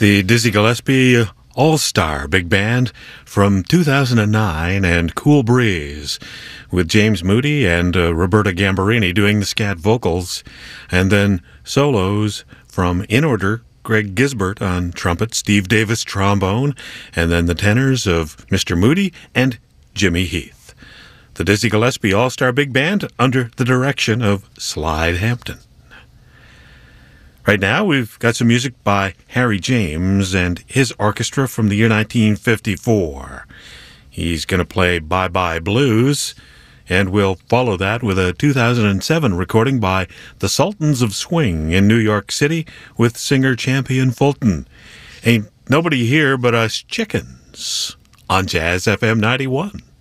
the Dizzy Gillespie All-Star Big Band from 2009 and Cool Breeze with James Moody and Roberta Gambarini doing the scat vocals, and then solos from In Order, Greg Gisbert on trumpet, Steve Davis trombone, and then the tenors of Mr. Moody and Jimmy Heath. The Dizzy Gillespie All-Star Big Band under the direction of Slide Hampton. Right now, we've got some music by Harry James and his orchestra from the year 1954. He's going to play Bye Bye Blues, and we'll follow that with a 2007 recording by the Sultans of Swing in New York City with singer Champion Fulton. Ain't nobody here but us chickens on Jazz FM 91.